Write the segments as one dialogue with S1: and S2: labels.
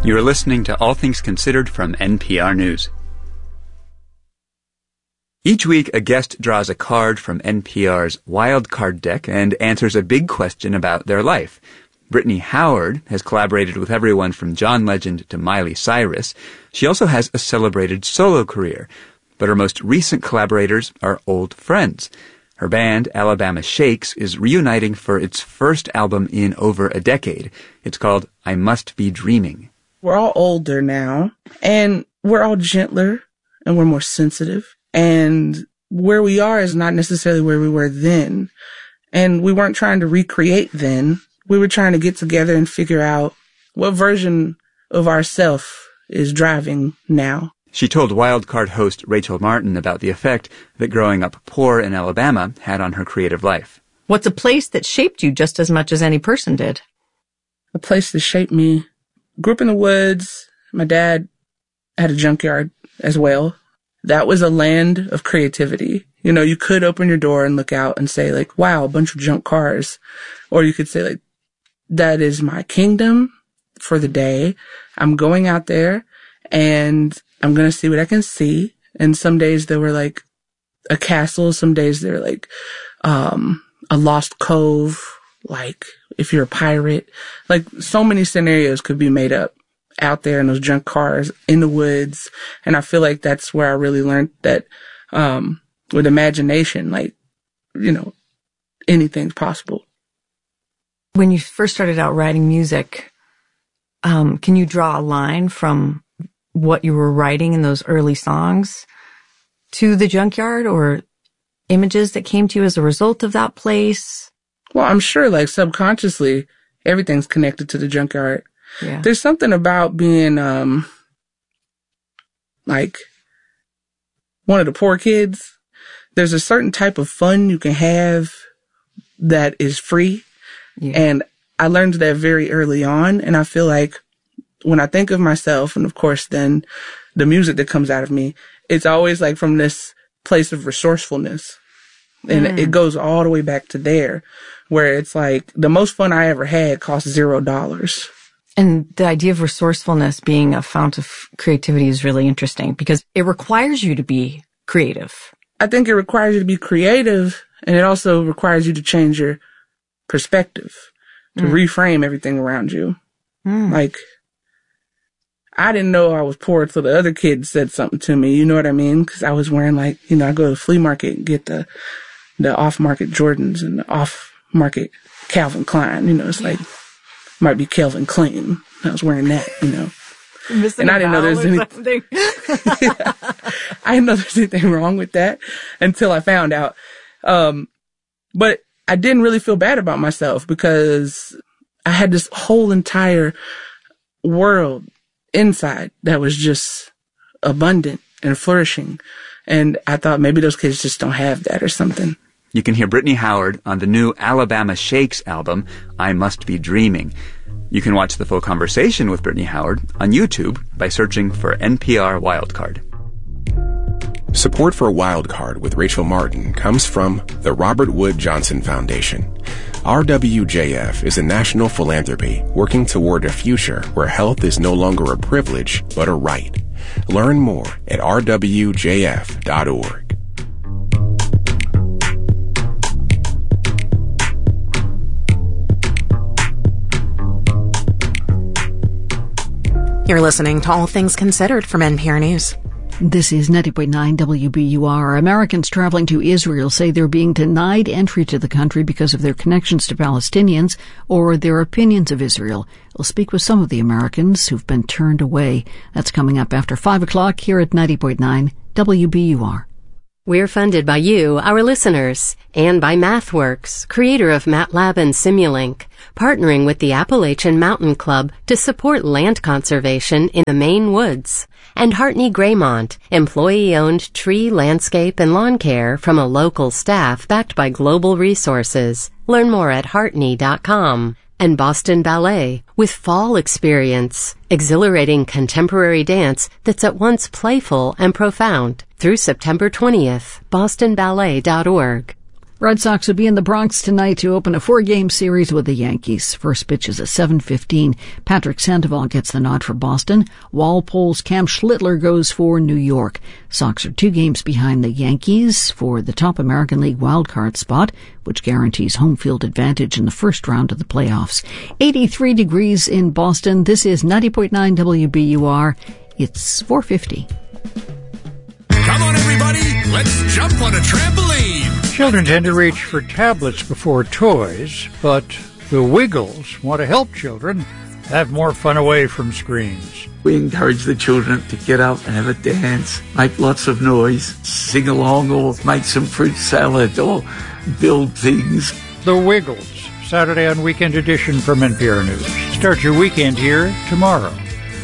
S1: You are listening to All Things Considered from NPR News. Each week, a guest draws a card from NPR's Wild Card deck and answers a big question about their life. Brittany Howard has collaborated with everyone from John Legend to Miley Cyrus. She also has a celebrated solo career, but her most recent collaborators are old friends. Her band, Alabama Shakes, is reuniting for its first album in over a decade. It's called I Must Be Dreaming.
S2: We're all older now, and we're all gentler, and we're more sensitive. And where we are is not necessarily where we were then. And we weren't trying to recreate then. We were trying to get together and figure out what version of ourself is driving now.
S1: She told Wild Card host Rachel Martin about the effect that growing up poor in Alabama had on her creative life.
S3: What's a place that shaped you just as much as any person did?
S2: A place that shaped me. Grew up in the woods. My dad had a junkyard as well. That was a land of creativity. You know, you could open your door and look out and say, like, wow, a bunch of junk cars. Or you could say, like, that is my kingdom for the day. I'm going out there and I'm going to see what I can see. And some days there were like a castle. Some days they were like, a lost cove. Like if you're a pirate, like so many scenarios could be made up out there in those junk cars in the woods. And I feel like that's where I really learned that, with imagination, like, you know, anything's possible.
S3: When you first started out writing music, can you draw a line from what you were writing in those early songs to the junkyard or images that came to you as a result of that place?
S2: Well, I'm sure like subconsciously everything's connected to the junkyard.
S3: Yeah.
S2: There's something about being, like one of the poor kids. There's a certain type of fun you can have that is free. Yeah. And I learned that very early on. And I feel like when I think of myself, and of course then the music that comes out of me, it's always like from this place of resourcefulness. And it goes all the way back to there, where it's like the most fun I ever had cost $0.
S3: And the idea of resourcefulness being a fount of creativity is really interesting because it requires you to be creative.
S2: I think it requires you to be creative, and it also requires you to change your perspective, to reframe everything around you. Like, I didn't know I was poor until the other kid said something to me, you know what I mean? Because I was wearing like, you know, I go to the flea market and get the off-market Jordans and the off-market Calvin Klein, you know, it's like, might be Calvin Klein. I was wearing that, you know. And I didn't know there's anything. Yeah. I didn't know there's anything wrong with that until I found out. But I didn't really feel bad about myself because I had this whole entire world inside that was just abundant and flourishing. And I thought maybe those kids just don't have that or something.
S1: You can hear Brittany Howard on the new Alabama Shakes album, I Must Be Dreaming. You can watch the full conversation with Brittany Howard on YouTube by searching for NPR Wildcard.
S4: Support for Wildcard with Rachel Martin comes from the Robert Wood Johnson Foundation. RWJF is a national philanthropy working toward a future where health is no longer a privilege but a right. Learn more at rwjf.org.
S5: You're listening to All Things Considered from NPR News.
S6: This is 90.9 WBUR. Americans traveling to Israel say they're being denied entry to the country because of their connections to Palestinians or their opinions of Israel. We'll speak with some of the Americans who've been turned away. That's coming up after 5 o'clock here at 90.9 WBUR.
S7: We're funded by you, our listeners, and by MathWorks, creator of MATLAB and Simulink, partnering with the Appalachian Mountain Club to support land conservation in the Maine woods, and Hartney Graymont, employee-owned tree, landscape, and lawn care from a local staff backed by global resources. Learn more at Hartney.com. And Boston Ballet, with Fall Experience, exhilarating contemporary dance that's at once playful and profound. Through September 20th, bostonballet.org.
S6: Red Sox will be in the Bronx tonight to open a 4-game series with the Yankees. First pitch is at 7:15. Patrick Sandoval gets the nod for Boston. Walpole's Cam Schlittler goes for New York. Sox are 2 games behind the Yankees for the top American League wildcard spot, which guarantees home field advantage in the first round of the playoffs. 83 degrees in Boston. This is 90.9 WBUR. It's 4:50.
S8: Come on, everybody, let's jump on a trampoline.
S9: Children tend to reach for tablets before toys, but the Wiggles want to help children have more fun away from screens.
S10: We encourage the children to get up and have a dance, make lots of noise, sing along or make some fruit salad or build things.
S9: The Wiggles, Saturday on Weekend Edition from NPR News. Start your weekend here tomorrow.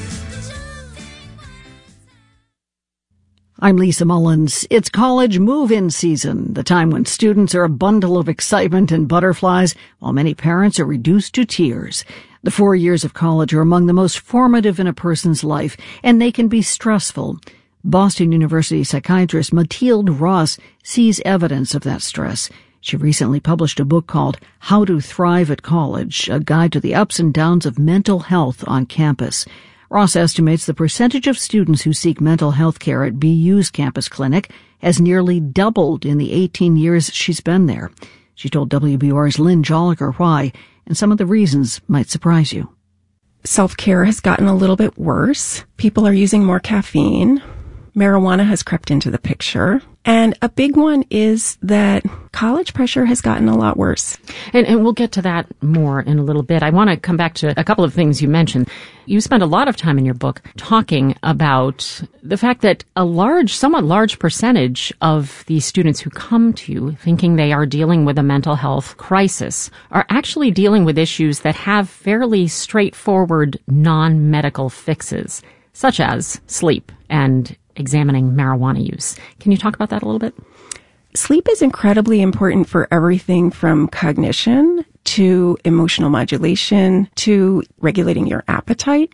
S6: I'm Lisa Mullins. It's college move-in season, the time when students are a bundle of excitement and butterflies, while many parents are reduced to tears. The 4 years of college are among the most formative in a person's life, and they can be stressful. Boston University psychiatrist Mathilde Ross sees evidence of that stress. She recently published a book called How to Thrive at College, a guide to the ups and downs of mental health on campus. Ross estimates the percentage of students who seek mental health care at BU's campus clinic has nearly doubled in the 18 years she's been there. She told WBUR's Lynn Joliker why, and some of the reasons might surprise you.
S11: Self-care has gotten a little bit worse. People are using more caffeine. Marijuana has crept into the picture. And a big one is that college pressure has gotten a lot worse.
S12: And we'll get to that more in a little bit. I want to come back to a couple of things you mentioned. You spend a lot of time in your book talking about the fact that a somewhat large percentage of the students who come to you thinking they are dealing with a mental health crisis are actually dealing with issues that have fairly straightforward non-medical fixes, such as sleep and examining marijuana use. Can you talk about that a little bit?
S11: Sleep is incredibly important for everything from cognition to emotional modulation to regulating your appetite.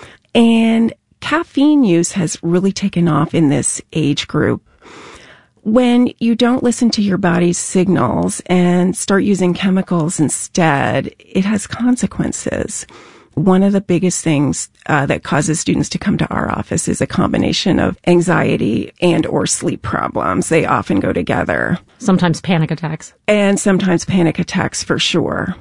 S11: And caffeine use has really taken off in this age group. When you don't listen to your body's signals and start using chemicals instead, it has consequences. One of the biggest things that causes students to come to our office is a combination of anxiety and or sleep problems. They often go together.
S12: Sometimes panic attacks.
S11: And sometimes panic attacks for sure.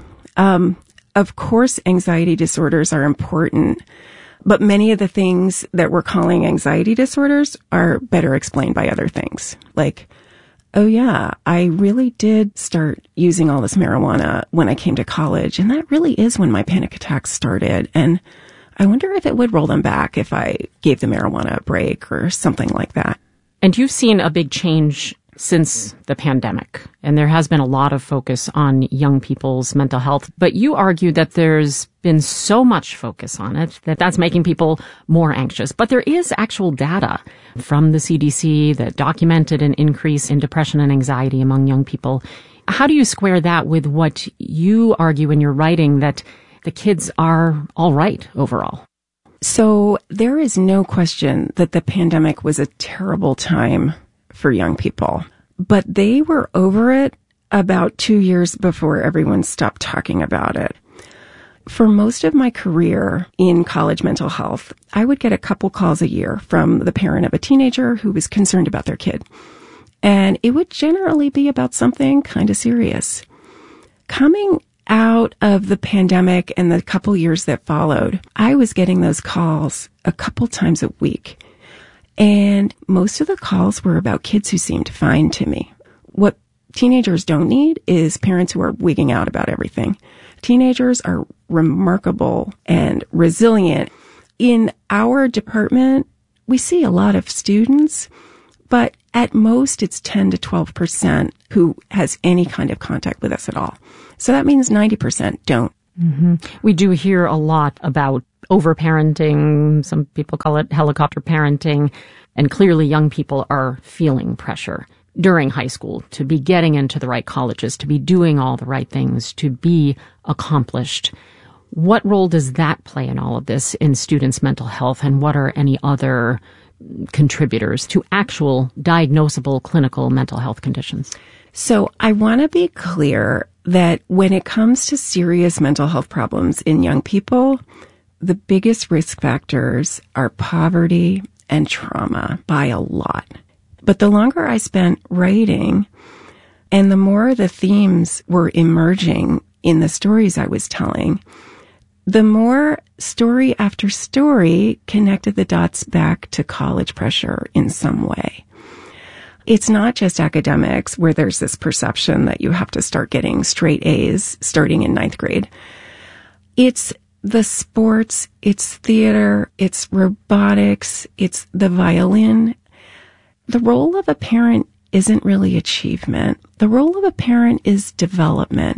S11: Of course, anxiety disorders are important, but many of the things that we're calling anxiety disorders are better explained by other things. Like, oh yeah, I really did start using all this marijuana when I came to college, and that really is when my panic attacks started. And I wonder if it would roll them back if I gave the marijuana a break or something like that.
S12: And you've seen a big change since the pandemic, and there has been a lot of focus on young people's mental health. But you argue that there's been so much focus on it that that's making people more anxious. But there is actual data from the CDC that documented an increase in depression and anxiety among young people. How do you square that with what you argue in your writing, that the kids are all right overall?
S11: So there is no question that the pandemic was a terrible time for young people, but they were over it about 2 years before everyone stopped talking about it. For most of my career in college mental health, I would get a couple calls a year from the parent of a teenager who was concerned about their kid. And it would generally be about something kind of serious. Coming out of the pandemic and the couple years that followed, I was getting those calls a couple times a week. And most of the calls were about kids who seemed fine to me. What teenagers don't need is parents who are wigging out about everything. Teenagers are remarkable and resilient. In our department, we see a lot of students, but at most it's 10 to 12% who has any kind of contact with us at all. So that means 90% don't.
S12: Mm-hmm. We do hear a lot about overparenting. Some people call it helicopter parenting. And clearly young people are feeling pressure during high school to be getting into the right colleges, to be doing all the right things, to be accomplished. What role does that play in all of this in students' mental health, and what are any other contributors to actual diagnosable clinical mental health conditions?
S11: So I want to be clear that when it comes to serious mental health problems in young people, the biggest risk factors are poverty and trauma by a lot. But the longer I spent writing and the more the themes were emerging in the stories I was telling, the more story after story connected the dots back to college pressure in some way. It's not just academics where there's this perception that you have to start getting straight A's starting in 9th grade. It's the sports, it's theater, it's robotics, it's the violin. The role of a parent isn't really achievement. The role of a parent is development.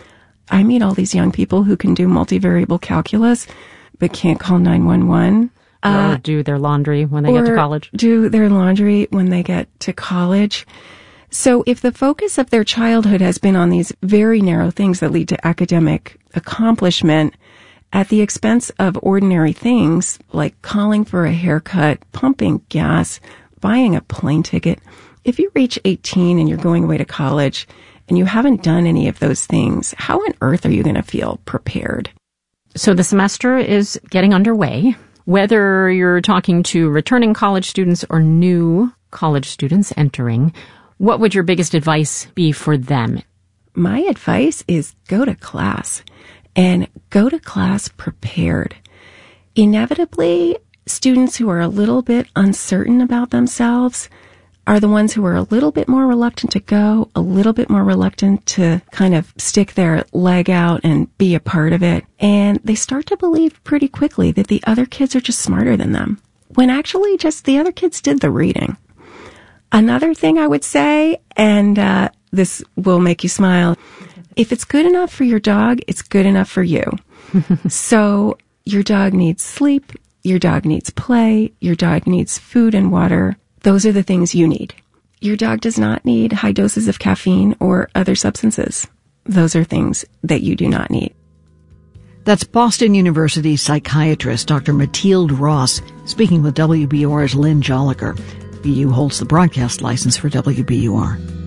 S11: I meet all these young people who can do multivariable calculus, but can't call 911.
S12: Or do their laundry when they get to college.
S11: Do their laundry when they get to college. So if the focus of their childhood has been on these very narrow things that lead to academic accomplishment at the expense of ordinary things like calling for a haircut, pumping gas, buying a plane ticket, if you reach 18 and you're going away to college and you haven't done any of those things, how on earth are you going to feel prepared?
S12: So the semester is getting underway. Whether you're talking to returning college students or new college students entering, what would your biggest advice be for them?
S11: My advice is go to class and go to class prepared. Inevitably, students who are a little bit uncertain about themselves are the ones who are a little bit more reluctant to go, a little bit more reluctant to kind of stick their leg out and be a part of it. And they start to believe pretty quickly that the other kids are just smarter than them, when actually just the other kids did the reading. Another thing I would say, and this will make you smile, if it's good enough for your dog, it's good enough for you. So your dog needs sleep, your dog needs play, your dog needs food and water. Those are the things you need. Your dog does not need high doses of caffeine or other substances. Those are things that you do not need.
S6: That's Boston University psychiatrist Dr. Mathilde Ross speaking with WBUR's Lynn Jolicoeur. BU holds the broadcast license for WBUR.